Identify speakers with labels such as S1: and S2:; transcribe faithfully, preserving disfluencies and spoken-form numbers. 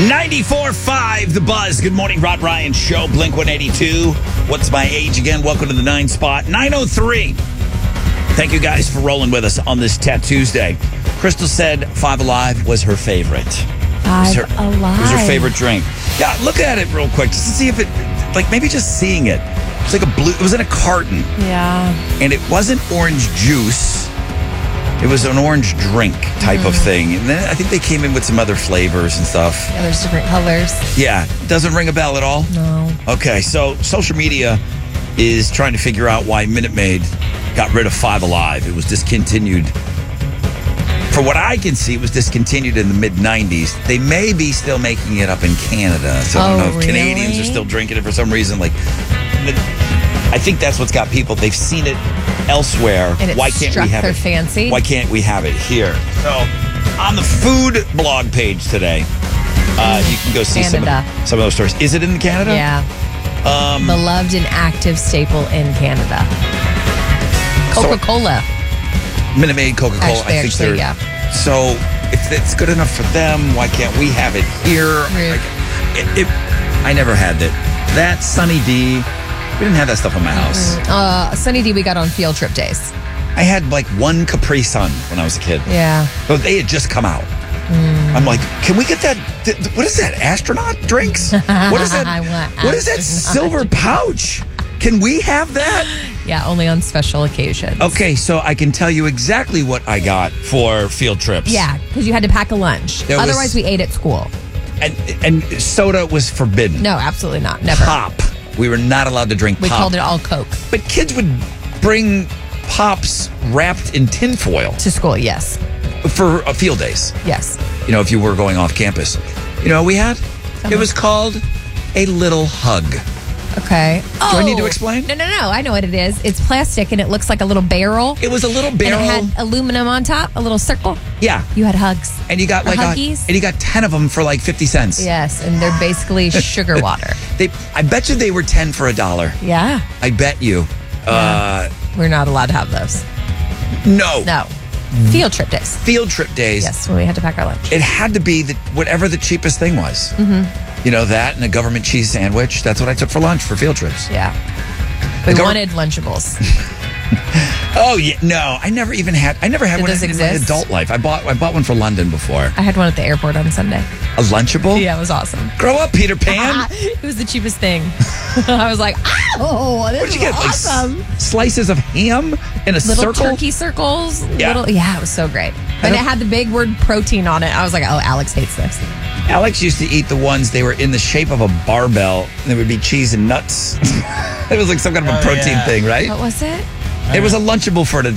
S1: ninety-four point five The Buzz. Good morning, Rod Ryan Show, Blink one eighty-two. What's my age again? Welcome to the nine spot. nine oh three. Thank you guys for rolling with us on this Tat Tuesday. Crystal said Five Alive was her favorite.
S2: Five
S1: it was her,
S2: Alive.
S1: It was her favorite drink. Yeah, look at it real quick just to see if it, like maybe just seeing it. It's like a blue, it was in a carton.
S2: Yeah.
S1: And it wasn't orange juice. It was an orange drink type mm. of thing. And then I think they came in with some other flavors and stuff.
S2: Yeah, there's different colors.
S1: Yeah. Doesn't ring a bell at all?
S2: No.
S1: Okay, so social media is trying to figure out why Minute Maid got rid of Five Alive. It was discontinued. For what I can see, it was discontinued in the mid nineties. They may be still making it up in Canada. So I don't
S2: oh,
S1: know if
S2: really?
S1: Canadians are still drinking it for some reason. Like, I think that's what's got people. They've seen it elsewhere.
S2: And it
S1: why can't
S2: struck
S1: we have
S2: their
S1: it?
S2: fancy.
S1: Why can't we have it here? So, on the food blog page today, uh, you can go see some
S2: Canada.
S1: of, some of those stores. Is it in Canada?
S2: Yeah.
S1: Um,
S2: Beloved and active staple in Canada. Coca-Cola.
S1: Minute Maid, Coca-Cola.
S2: Actually,
S1: I think
S2: actually,
S1: they're
S2: yeah.
S1: so. If it's good enough for them, why can't we have it here?
S2: Rude.
S1: Like, it, it, I never had it. That Sunny D, we didn't have that stuff in my house.
S2: Uh, Sunny D we got on field trip days.
S1: I had like one Capri Sun when I was a kid.
S2: Yeah.
S1: But they had just come out. Mm. I'm like, can we get that? Th- what is that? Astronaut drinks? What is that?
S2: I want
S1: What is that silver pouch? Can we have that?
S2: Yeah, only on special occasions.
S1: Okay, so I can tell you exactly what I got for field trips.
S2: Yeah, because you had to pack a lunch.
S1: There
S2: Otherwise,
S1: was-
S2: we ate at school.
S1: And and soda was forbidden.
S2: No, absolutely not. Never.
S1: Pop. We were not allowed to drink
S2: We
S1: pop.
S2: called it all Coke.
S1: But kids would bring pops wrapped in tinfoil
S2: To school, yes.
S1: for uh, field days.
S2: Yes.
S1: You know, if you were going off campus. You know what we had? It was called a little hug.
S2: Okay.
S1: Do I need to explain?
S2: No, no, no. I know what it is. It's plastic and it looks like a little barrel.
S1: It was a little barrel.
S2: And it had aluminum on top, a little circle.
S1: Yeah.
S2: You had hugs.
S1: And you got
S2: Or
S1: like a,
S2: Huggies.
S1: and you got ten of them for like fifty cents.
S2: Yes, and they're basically sugar water.
S1: They I bet you they were ten for a dollar.
S2: Yeah.
S1: I bet you. Uh
S2: We're not allowed to have those.
S1: no.
S2: No. Field trip days.
S1: Field trip days.
S2: Yes, when we had to pack our lunch.
S1: It had to be the, whatever the cheapest thing was. Mm-hmm. You know, that and a government cheese sandwich. That's what I took for lunch for field trips.
S2: Yeah. We
S1: gov-
S2: wanted Lunchables.
S1: Oh yeah, no, I never even had. I never had
S2: Did
S1: one
S2: those
S1: in my
S2: exist?
S1: adult life. I bought. I bought one for London before.
S2: I had one at the airport on Sunday.
S1: A Lunchable.
S2: Yeah, it was awesome.
S1: Grow up, Peter Pan.
S2: It was the cheapest thing. I was like, oh, this
S1: What'd you
S2: is
S1: get?
S2: awesome.
S1: Like s- slices of ham in a
S2: Little
S1: circle.
S2: turkey circles.
S1: Yeah.
S2: Little, yeah, it was so great. And it had the big word protein on it. I was like, oh, Alex hates this.
S1: Alex used to eat the ones. They were in the shape of a barbell. And there would be cheese and nuts. It was like some kind of a
S3: Oh,
S1: protein
S3: yeah.
S1: thing, right?
S2: What was it?
S1: It was a Lunchable for an